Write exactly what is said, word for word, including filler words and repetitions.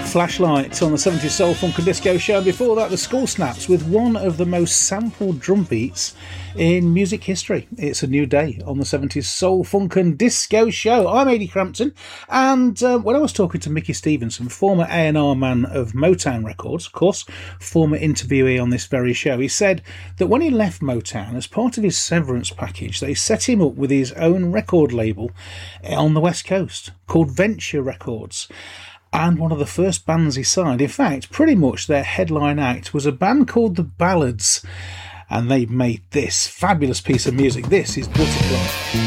Flashlight on the seventies Soul Funk and Disco Show. Before that, the School Snaps with one of the most sampled drum beats in music history. It's a new day on the seventies Soul Funk and Disco Show. I'm Ady Crampton, and uh, when I was talking to Mickey Stevenson, former A and R man of Motown Records, of course, former interviewee on this very show, he said that when he left Motown, as part of his severance package, they set him up with his own record label on the West Coast called Venture Records. And one of the first bands he signed, in fact, pretty much their headline act, was a band called The Ballads. And they made this fabulous piece of music. This is Butterfly.